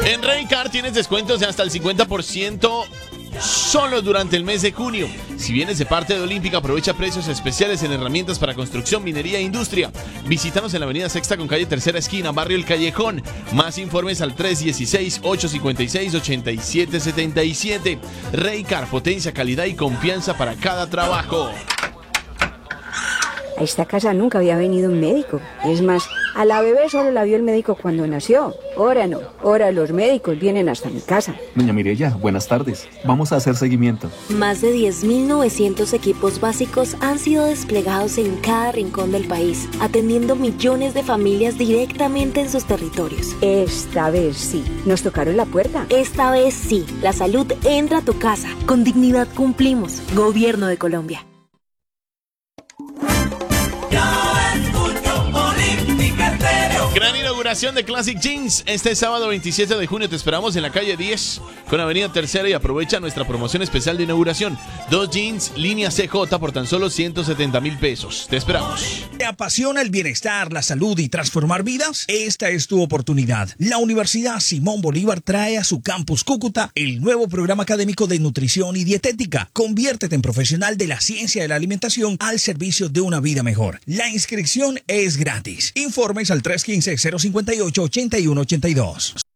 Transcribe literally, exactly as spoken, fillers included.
En Raycar tienes descuentos de hasta el cincuenta por ciento solo durante el mes de junio. Si vienes de parte de Olímpica, aprovecha precios especiales en herramientas para construcción, minería e industria. Visítanos en la avenida Sexta con calle Tercera Esquina, barrio El Callejón. Más informes al tres uno seis, ocho cinco seis, ocho siete siete siete. Raycar, potencia, calidad y confianza para cada trabajo. A esta casa nunca había venido un médico. Es más, a la bebé solo la vio el médico cuando nació. Ahora no, ahora los médicos vienen hasta mi casa. Doña Mireya, buenas tardes. Vamos a hacer seguimiento. Más de diez mil novecientos equipos básicos han sido desplegados en cada rincón del país, atendiendo millones de familias directamente en sus territorios. Esta vez sí, nos tocaron la puerta. Esta vez sí, la salud entra a tu casa. Con dignidad cumplimos. Gobierno de Colombia. Gran inauguración de Classic Jeans este sábado veintisiete de junio. Te esperamos en la calle diez con Avenida Tercera y aprovecha nuestra promoción especial de inauguración. Dos jeans línea C J por tan solo ciento setenta mil pesos. Te esperamos. ¿Te apasiona el bienestar, la salud y transformar vidas? Esta es tu oportunidad. La Universidad Simón Bolívar trae a su campus Cúcuta el nuevo programa académico de nutrición y dietética. Conviértete en profesional de la ciencia de la alimentación al servicio de una vida mejor. La inscripción es gratis. Informes al tres uno cinco, cero cinco ocho, ocho uno ocho dos.